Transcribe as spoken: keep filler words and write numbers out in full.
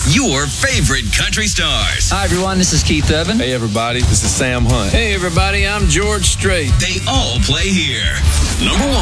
your favorite country stars. Hi, everyone. This is Keith Urban. Hey, everybody. This is Sam Hunt. Hey, everybody. I'm George Strait. They all play here. Number one.